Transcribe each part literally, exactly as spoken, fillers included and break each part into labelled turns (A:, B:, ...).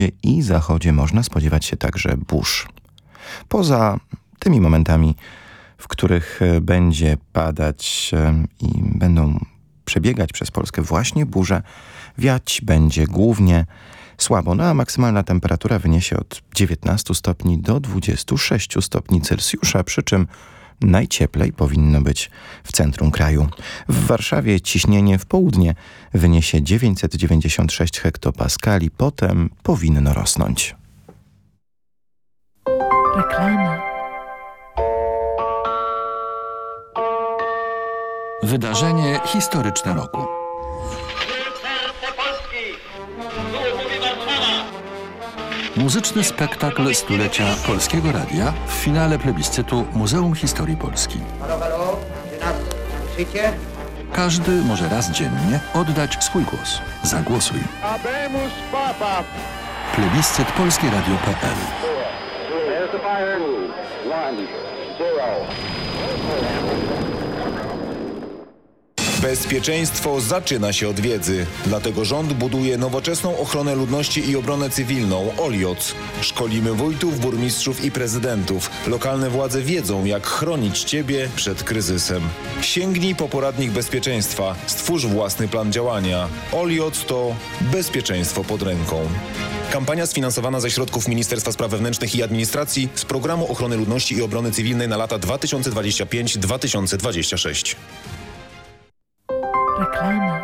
A: i zachodzie można spodziewać się także burz. Poza tymi momentami, w których będzie padać i będą przebiegać przez Polskę właśnie burze, wiać będzie głównie słabo, no a maksymalna temperatura wyniesie od dziewiętnastu stopni do dwudziestu sześciu stopni Celsjusza, przy czym najcieplej powinno być w centrum kraju. W Warszawie ciśnienie w południe wyniesie dziewięćset dziewięćdziesiąt sześć hektopaskali, potem powinno rosnąć.
B: Reklama.
C: Wydarzenie historyczne roku. Muzyczny spektakl stulecia Polskiego Radia w finale plebiscytu Muzeum Historii Polski. Każdy może raz dziennie oddać swój głos. Zagłosuj. Plebiscyt polskie radio kropka p l.
D: Bezpieczeństwo zaczyna się od wiedzy. Dlatego rząd buduje nowoczesną ochronę ludności i obronę cywilną O L I O C. Szkolimy wójtów, burmistrzów i prezydentów. Lokalne władze wiedzą, jak chronić Ciebie przed kryzysem. Sięgnij po poradnik bezpieczeństwa. Stwórz własny plan działania. O L I O C to bezpieczeństwo pod ręką. Kampania sfinansowana ze środków Ministerstwa Spraw Wewnętrznych i Administracji z Programu Ochrony Ludności i Obrony Cywilnej na lata dwa tysiące dwudziesty piąty do dwa tysiące dwudziestego szóstego.
B: Reklama.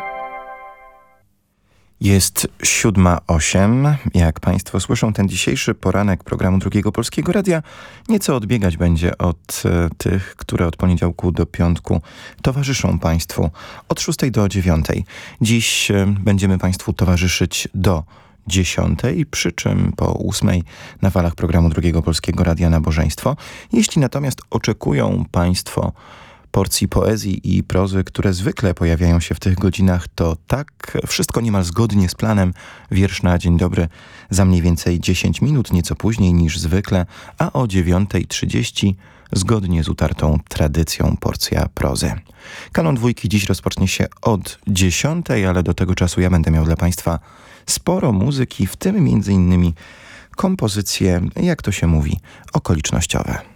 A: Jest siódma osiem. Jak Państwo słyszą, ten dzisiejszy poranek programu Drugiego Polskiego Radia nieco odbiegać będzie od e, tych, które od poniedziałku do piątku towarzyszą Państwu od szóstej do dziewiątej. Dziś e, będziemy Państwu towarzyszyć do dziesiątej, przy czym po ósmej na falach programu Drugiego Polskiego Radia Nabożeństwo. Jeśli natomiast oczekują Państwo porcji poezji i prozy, które zwykle pojawiają się w tych godzinach, to tak, wszystko niemal zgodnie z planem. Wiersz na dzień dobry za mniej więcej dziesięć minut, nieco później niż zwykle, a o dziewiątej trzydzieści zgodnie z utartą tradycją porcja prozy. Kanon dwójki dziś rozpocznie się od dziesiątej, ale do tego czasu ja będę miał dla Państwa sporo muzyki, w tym między innymi kompozycje, jak to się mówi, okolicznościowe.